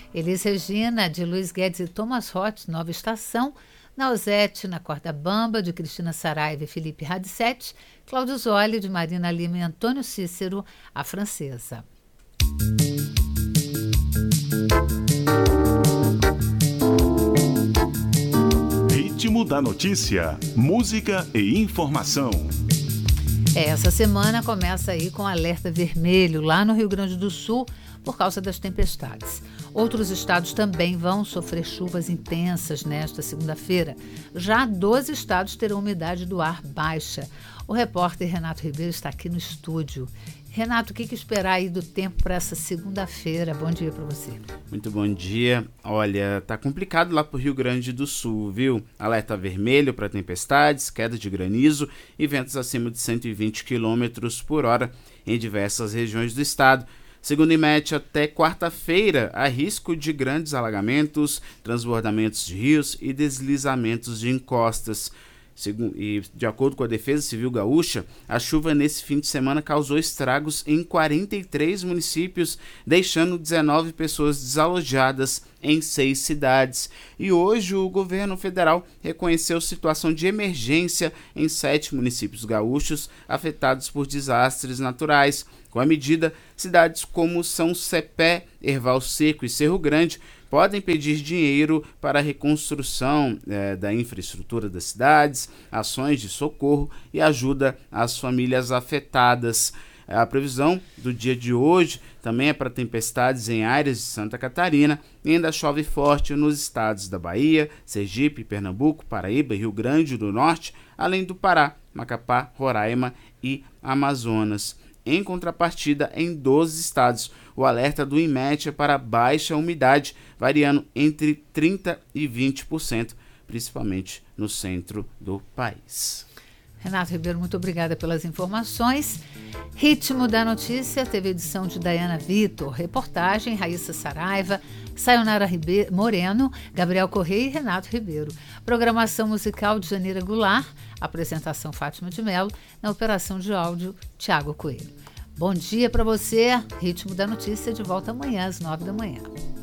Elis Regina, de Luiz Guedes e Thomas Roth, Nova Estação. Nausete, na Corda Bamba, de Cristina Saraiva e Felipe Radisete. Cláudio Zoli, de Marina Lima e Antônio Cícero, a Francesa. Ritmo da notícia, música e informação. Essa semana começa aí com alerta vermelho lá no Rio Grande do Sul por causa das tempestades. Outros estados também vão sofrer chuvas intensas nesta segunda-feira. Já 12 estados terão umidade do ar baixa. O repórter Renato Ribeiro está aqui no estúdio. Renato, o que esperar aí do tempo para essa segunda-feira? Bom dia para você. Muito bom dia. Olha, tá complicado lá pro Rio Grande do Sul, viu? Alerta vermelho para tempestades, queda de granizo e ventos acima de 120 km por hora em diversas regiões do estado. Segundo o IMET, até quarta-feira, há risco de grandes alagamentos, transbordamentos de rios e deslizamentos de encostas. E, de acordo com a Defesa Civil Gaúcha, a chuva nesse fim de semana causou estragos em 43 municípios, deixando 19 pessoas desalojadas em 6 cidades. E hoje o governo federal reconheceu situação de emergência em 7 municípios gaúchos afetados por desastres naturais. Com a medida, cidades como São Cepé, Erval Seco e Cerro Grande podem pedir dinheiro para a reconstrução da infraestrutura das cidades, ações de socorro e ajuda às famílias afetadas. A previsão do dia de hoje também é para tempestades em áreas de Santa Catarina e ainda chove forte nos estados da Bahia, Sergipe, Pernambuco, Paraíba e Rio Grande do Norte, além do Pará, Macapá, Roraima e Amazonas. Em contrapartida, em 12 estados, o alerta do IMET é para baixa umidade, variando entre 30% e 20%, principalmente no centro do país. Renato Ribeiro, muito obrigada pelas informações. Ritmo da Notícia teve edição de Dayana Vitor, reportagem Raíssa Saraiva, Sayonara Moreno, Gabriel Correia e Renato Ribeiro. Programação musical de Janeira Goulart, apresentação Fátima de Mello, na operação de áudio Tiago Coelho. Bom dia para você, Ritmo da Notícia de volta amanhã às 9 da manhã.